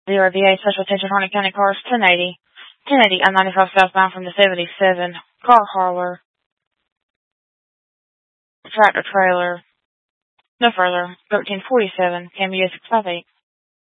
VA Special Attention Harney County Cars 1080. 1080 I-95 southbound from the 77. Car hauler. Tractor trailer. No further. 1347. KMU 658.